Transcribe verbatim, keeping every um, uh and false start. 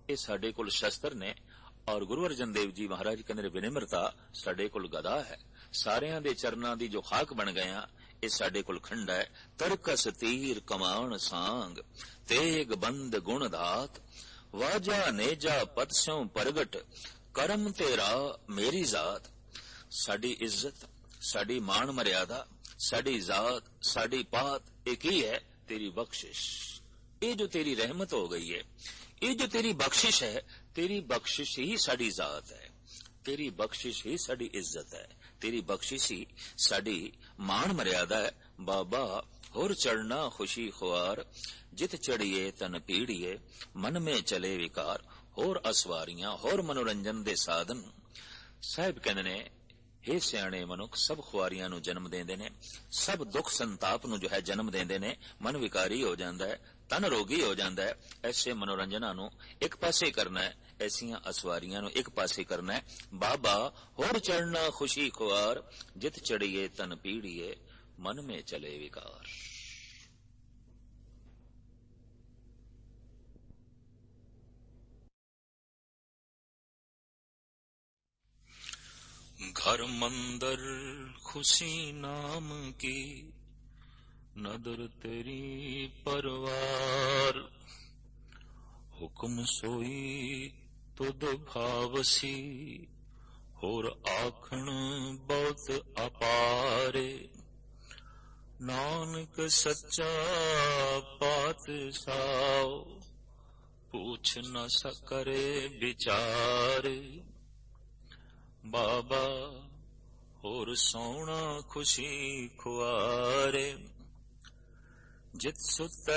ਇਹ ਸਾਡੇ ਕੋਲ ਸ਼ਸਤਰ ਨੇ। ਔਰ ਗੁਰੂ ਅਰਜਨ ਦੇਵ ਜੀ ਮਹਾਰਾਜ ਕਹਿੰਦੇ ਨੇ ਵਿਨਿਮਰਤਾ ਸਾਡੇ ਕੋਲ ਗਦਾ ਹੈ। ਸਾਰਿਆਂ ਦੇ ਚਰਨਾਂ ਦੀ ਜੋ ਖਾਕ ਬਣ ਗਇਆ, ਇਹ ਸਾਡੇ ਕੋਲ ਖੰਡਾ ਹੈ। ਤਰਕਸ ਤੀਰ ਕਮਾਨ ਸਾਂਗ, ਤੇਗ ਬੰਦ ਗੁਣ ਦਾਤ, ਵਾਜਾ ਨੇਜਾ ਪਦ ਸਿਉ ਪ੍ਰਗਟ, ਕਰਮ ਤੇਰਾ ਮੇਰੀ ਜ਼ਾਤ। ਸਾਡੀ ਇੱਜ਼ਤ, ਸਾਡੀ ਮਾਣ ਮਰਿਆਦਾ, ਸਾਡੀ ਜ਼ਾਤ, ਸਾਡੀ ਪਾਤ, ਇਹ ਕੀ ਹੈ? ਤੇਰੀ ਬਖਸ਼ਿਸ਼। ਇਹ ਜੋ ਤੇਰੀ ਰਹਿਮਤ ਹੋ ਗਈ ਹੈ, ਇਹ ਜੋ ਤੇਰੀ ਬਖਸ਼ਿਸ਼ ਹੈ, ਤੇਰੀ ਬਖਸ਼ਿਸ਼ ਹੀ ਸਾਡੀ ਜ਼ਾਤ ਹੈ, ਤੇਰੀ ਬਖਸ਼ਿਸ਼ ਹੀ ਸਾਡੀ ਇੱਜ਼ਤ ਹੈ, ਤੇਰੀ ਬਖਸ਼ਿਸ਼ ਹੀ ਸਾਡੀ ਮਾਣ ਮਰਿਆਦਾ ਹੈ। ਬਾਬਾ ਹੋਰ ਚੜਨਾ ਖੁਸ਼ੀ ਖੁਆਰ, ਜਿਤ ਚੜੀਏ ਤਨ ਪੀੜੀਏ, ਮਨ ਮੇ ਚਲੇ ਵਿਕਾਰ। ਹੋਰ ਅਸਵਾਰੀਆਂ, ਹੋਰ ਮਨੋਰੰਜਨ ਦੇ ਸਾਧਨ। ਸਾਹਿਬ ਕਹਿੰਦੇ ਨੇ, ਇਹ ਸਿਆਣੇ ਮਨੁੱਖ ਸਭ ਖੁਆਰੀਆਂ ਨੂੰ ਜਨਮ ਦਿੰਦੇ ਨੇ, ਸਭ ਦੁੱਖ ਸੰਤਾਪ ਨੂੰ ਜੋ ਹੈ ਜਨਮ ਦਿੰਦੇ ਨੇ। ਮਨ ਵਿਕਾਰੀ ਹੋ ਜਾਂਦਾ ਹੈ, ਤਨ ਰੋਗੀ ਹੋ ਜਾਂਦਾ ਹੈ। ਐਸੇ ਮਨੋਰੰਜਨਾਂ ਨੂੰ ਇੱਕ ਪਾਸੇ ਕਰਨਾ ਹੈ, ਐਸੀਆਂ ਅਸਵਾਰੀਆਂ ਨੂੰ ਇੱਕ ਪਾਸੇ ਕਰਨਾ ਹੈ। ਬਾਬਾ ਹੋਰ ਚੜਨਾ ਖੁਸ਼ੀ ਖੁਆਰ, ਜਿਤ ਚੜੀਏ ਤਨ ਪੀੜੀਏ, ਮਨ ਮੇ ਚਲੇ ਵਿਕਾਰ। घर मंदर खुशी नाम की, नदर तेरी परवार। हुक्म सोई तुद भावसी, होर आखण बहुत अपारे। नानक सच्चा पातशाह, पूछ न सकरे विचारे। बाबा होर सोना खुशी खुआरे, जित सुत